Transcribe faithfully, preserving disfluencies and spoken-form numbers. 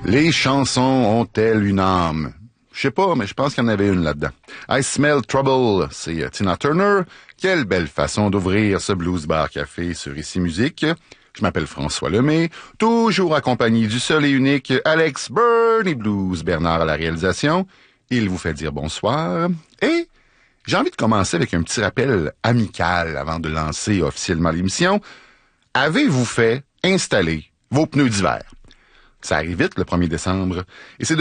Les chansons ont-elles une âme? Je sais pas, mais je pense qu'il y en avait une là-dedans. I Smell Trouble, c'est Tina Turner. Quelle belle façon d'ouvrir ce Blues Bar Café sur Ici Musique. Je m'appelle François Lemay, toujours accompagné du seul et unique Alex Bernie Blues Bernard à la réalisation. Il vous fait dire bonsoir. Et j'ai envie de commencer avec un petit rappel amical avant de lancer officiellement l'émission. Avez-vous fait installer vos pneus d'hiver? Ça arrive vite le premier décembre. Et c'est de